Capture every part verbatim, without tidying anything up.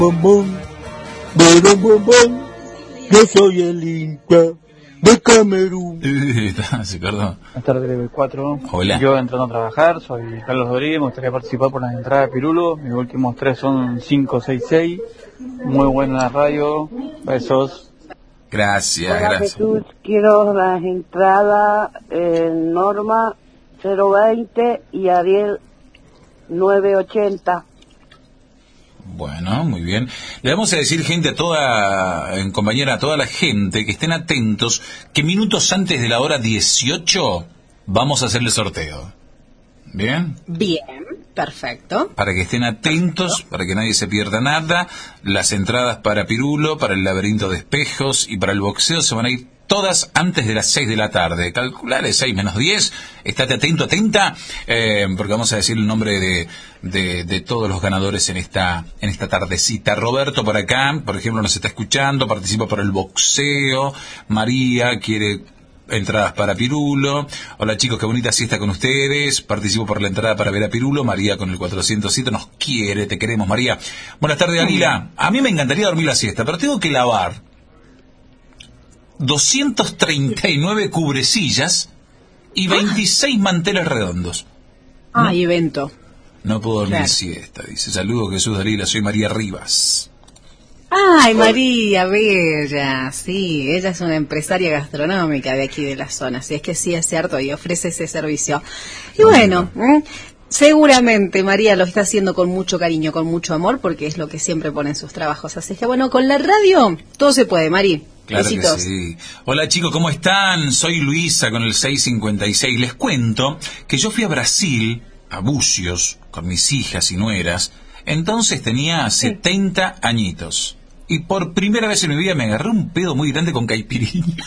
bombón, bombón, bombón, yo soy el Inca de Camerún. Sí, perdón. Buenas tardes, cuatro. Hola. Yo entrando a trabajar, soy Carlos Rodríguez, me gustaría participar por la entrada de Pirulo. Mis últimos tres son cinco seis seis. Muy buena radio. Besos. Gracias, Hola, gracias. Jesús, quiero las entradas eh, Norma cero veinte y Ariel nueve ochenta. Bueno, muy bien. Le vamos a decir, gente, a toda, en compañera, a toda la gente, que estén atentos, que minutos antes de la hora dieciocho vamos a hacer el sorteo. ¿Bien? Bien, perfecto. Para que estén atentos, para que nadie se pierda nada, las entradas para Pirulo, para el laberinto de espejos y para el boxeo se van a ir todas antes de las seis de la tarde. Calculale seis menos diez, estate atento, atenta, eh, porque vamos a decir el nombre de, de, de todos los ganadores en esta, en esta tardecita. Roberto por acá, por ejemplo, nos está escuchando, participa por el boxeo. María quiere entradas para Pirulo. Hola chicos, qué bonita siesta con ustedes. Participo por la entrada para ver a Pirulo. María con el cuatrocientos siete nos quiere, te queremos, María. Buenas tardes, Anila. A mí me encantaría dormir la siesta, pero tengo que lavar doscientos treinta y nueve cubrecillas y veintiséis manteles redondos. Ah, no, evento. No puedo dormir Claro. siesta, dice. Saludos, Jesús Dalila, soy María Rivas. Ay, María, bella, sí, ella es una empresaria gastronómica de aquí de la zona, así es que sí es cierto y ofrece ese servicio. Y bueno, ¿eh? Seguramente María lo está haciendo con mucho cariño, con mucho amor, porque es lo que siempre pone en sus trabajos. Así que bueno, con la radio todo se puede, Mari. Claro Besitos. que sí. Hola chicos, ¿cómo están? Soy Luisa con el seiscientos cincuenta y seis. Les cuento que yo fui a Brasil, a Bucios, con mis hijas y nueras. Entonces tenía setenta añitos. Y por primera vez en mi vida me agarré un pedo muy grande con caipirinha.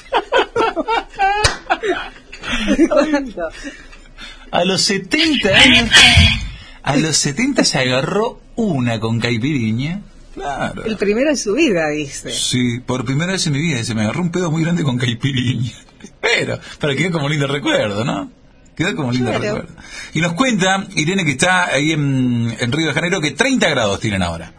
A los setenta años, a los setenta se agarró una con caipirinha. Claro. El primero de su vida, dice. Sí, por primera vez en mi vida se me agarró un pedo muy grande con caipirinha. Pero, pero quedó como lindo recuerdo, ¿no? Quedó como lindo Claro. recuerdo. Y nos cuenta Irene, que está ahí en, en Río de Janeiro, que treinta grados tienen ahora.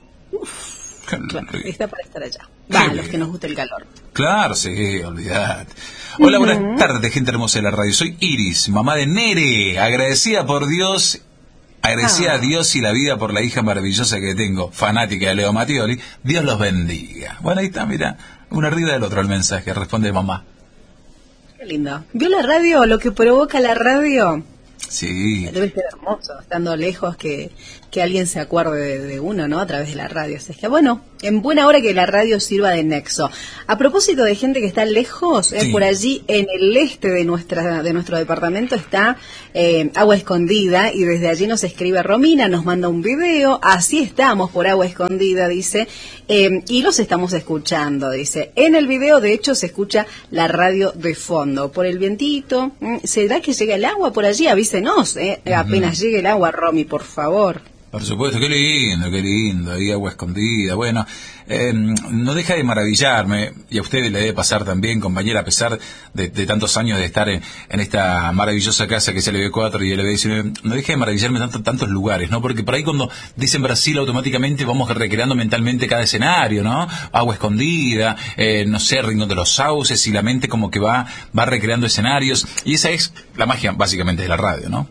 Claro, está para estar allá. Qué Va, bien. los que nos gusta el calor. Claro, sí, olvidate. Hola, buenas tardes, gente hermosa de la radio. Soy Iris, mamá de Nere, agradecida por Dios, agradecida Ah. a Dios y la vida por la hija maravillosa que tengo, fanática de Leo Mattioli. Dios los bendiga. Bueno, ahí está, mira, uno arriba del otro el mensaje, responde mamá. Qué lindo. ¿Vio la radio? Lo que provoca la radio. Sí. Debe ser hermoso, estando lejos, que, que alguien se acuerde de, de uno, ¿no? A través de la radio. Así es que, bueno, en buena hora que la radio sirva de nexo. A propósito de gente que está lejos, eh, Sí. por allí en el este de nuestra de nuestro departamento está eh, Agua Escondida, y desde allí nos escribe Romina, nos manda un video. Así estamos por Agua Escondida, dice, eh, y los estamos escuchando, dice. En el video, de hecho, se escucha la radio de fondo. Por el vientito, ¿eh? ¿Será que llega el agua por allí? Avísenos, eh, Ujú. apenas llegue el agua, Romy, por favor. Por supuesto, qué lindo, qué lindo, ahí Agua Escondida. Bueno, eh, no deja de maravillarme, y a ustedes le debe pasar también, compañera, a pesar de, de tantos años de estar en, en esta maravillosa casa que es L B cuatro y L B diecinueve, no deja de maravillarme tanto, tantos lugares, ¿no? Porque por ahí cuando dicen Brasil, automáticamente vamos recreando mentalmente cada escenario, ¿no? Agua Escondida, eh, no sé, Rincón de los Sauces, y la mente como que va, va recreando escenarios, y esa es la magia, básicamente, de la radio, ¿no?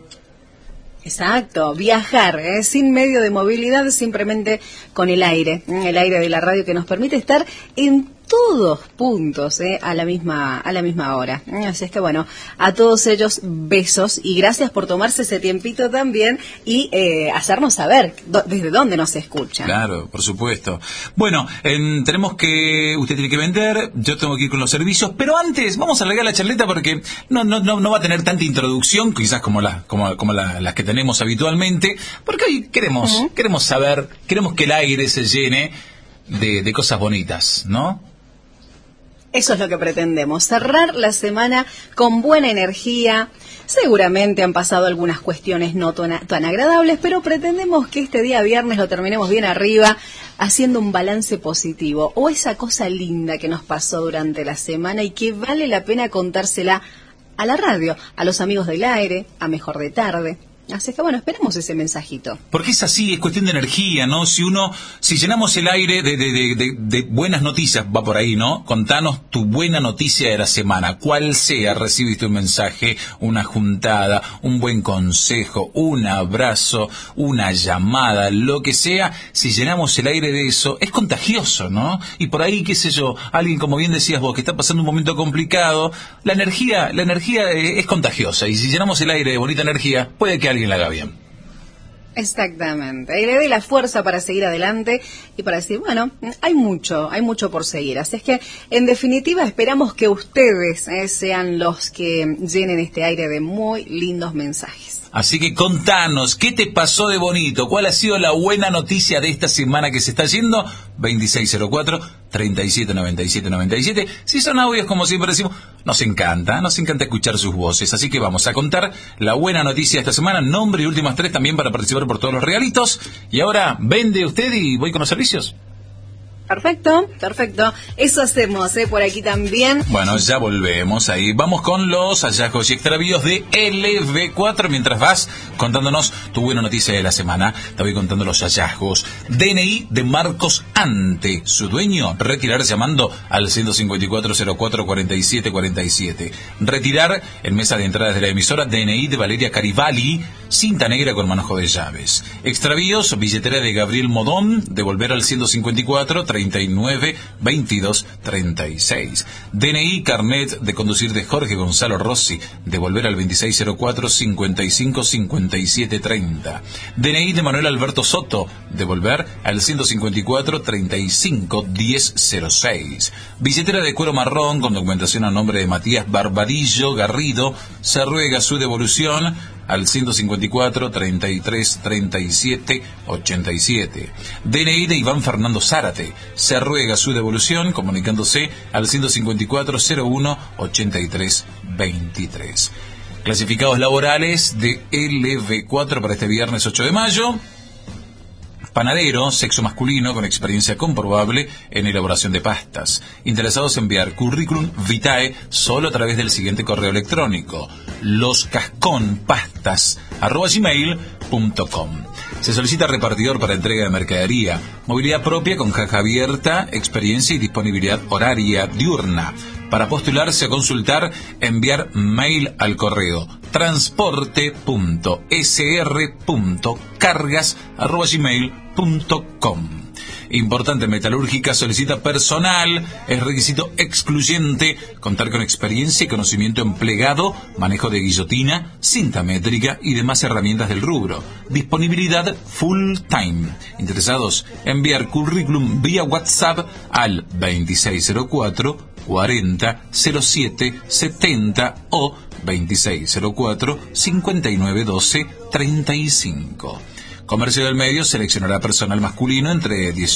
Exacto, viajar, ¿eh? Sin medio de movilidad, simplemente con el aire, ¿eh? El aire de la radio que nos permite estar en todos puntos, ¿eh? a la misma a la misma hora. ¿eh? Así es que bueno, a todos ellos besos y gracias por tomarse ese tiempito también y eh, hacernos saber do- desde dónde nos escuchan. Claro, por supuesto. Bueno, em, tenemos que, usted tiene que vender, yo tengo que ir con los servicios, pero antes vamos a alargar la charleta porque no no no, no va a tener tanta introducción, quizás como la, como, como la, las que tenemos habitualmente, porque hoy queremos, uh-huh. queremos saber, queremos que el aire se llene de, de cosas bonitas, ¿no? Eso es lo que pretendemos, cerrar la semana con buena energía. Seguramente han pasado algunas cuestiones no tan, tan agradables, pero pretendemos que este día viernes lo terminemos bien arriba, haciendo un balance positivo, o esa cosa linda que nos pasó durante la semana y que vale la pena contársela a la radio, a los amigos del aire, a Mejor de Tarde, Así que bueno, esperemos ese mensajito. Porque es así, es cuestión de energía, ¿no? Si uno, si llenamos el aire de, de, de, de, de buenas noticias, va por ahí, ¿no? Contanos tu buena noticia de la semana, cuál sea, recibiste un mensaje, una juntada, un buen consejo, un abrazo, una llamada, lo que sea, si llenamos el aire de eso, es contagioso, ¿no? Y por ahí, qué sé yo, alguien, como bien decías vos, que está pasando un momento complicado, la energía, la energía es contagiosa, y si llenamos el aire de bonita energía, puede que alguien la haga bien. Exactamente, y le dé la fuerza para seguir adelante y para decir, bueno, hay mucho, hay mucho por seguir. Así es que, en definitiva, esperamos que ustedes eh, sean los que llenen este aire de muy lindos mensajes. Así que contanos, ¿qué te pasó de bonito? ¿Cuál ha sido la buena noticia de esta semana que se está yendo? veintiséis cero cuatro, treinta y siete noventa y siete noventa y siete. Si son audios, como siempre decimos, nos encanta, nos encanta escuchar sus voces. Así que vamos a contar la buena noticia de esta semana, nombre y últimas tres también para participar por todos los regalitos. Y ahora, vende usted y voy con los servicios. Perfecto, perfecto. Eso hacemos, ¿eh? Por aquí también. Bueno, ya volvemos ahí. Vamos con los hallazgos y extravíos de L V cuatro. Mientras vas contándonos tu buena noticia de la semana, te voy contando los hallazgos. D N I de Marcos Ante. Su dueño, retirar llamando al ciento cincuenta y cuatro cero cuatro cuarenta y siete cuarenta y siete. Retirar en mesa de entradas de la emisora D N I de Valeria Carivali, cinta negra con manojo de llaves. Extravíos, billetera de Gabriel Modón, devolver al ciento cincuenta y cuatro treinta y nueve veintidós treinta y seis. D N I, carnet de conducir de Jorge Gonzalo Rossi, devolver al veintiséis cero cuatro cincuenta y cinco cincuenta y siete treinta. D N I de Manuel Alberto Soto, devolver al ciento cincuenta y cuatro treinta y cinco diez cero seis. Billetera de cuero marrón con documentación a nombre de Matías Barbadillo Garrido, se ruega su devolución al ciento cincuenta y cuatro treinta y tres treinta y siete ochenta y siete. D N I de Iván Fernando Zárate, se ruega su devolución comunicándose al ciento cincuenta y cuatro cero uno ochenta y tres veintitrés. Clasificados laborales de L V cuatro para este viernes ocho de mayo. Panadero, sexo masculino con experiencia comprobable en elaboración de pastas. Interesados en enviar currículum vitae solo a través del siguiente correo electrónico: loscasconpastas arroba gmail punto com. Se solicita repartidor para entrega de mercadería, movilidad propia con caja abierta, experiencia y disponibilidad horaria diurna. Para postularse o consultar, enviar mail al correo transporte punto s r punto cargas arroba gmail punto com. Importante, metalúrgica solicita personal, es requisito excluyente contar con experiencia y conocimiento empleado, manejo de guillotina, cinta métrica y demás herramientas del rubro. Disponibilidad full time. Interesados, enviar currículum vía WhatsApp al veintiséis cero cuatro cuarenta cero siete setenta o veintiséis cero cuatro cincuenta y nueve doce treinta y cinco. Comercio del Medio seleccionará personal masculino entre dieciocho